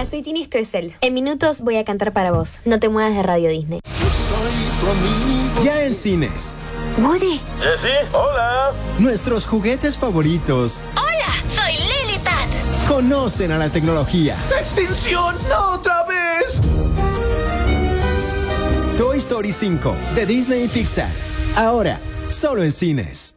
soy Tini, esto es él. En minutos voy a cantar para vos. No te muevas de Radio Disney. Ya en cines. Woody. Jessy, hola. Nuestros juguetes favoritos. Hola, soy Lily Pad. Conocen a la tecnología. ¡Extinción! ¡No otra vez! Toy Story 5 de Disney y Pixar. Ahora, solo en cines.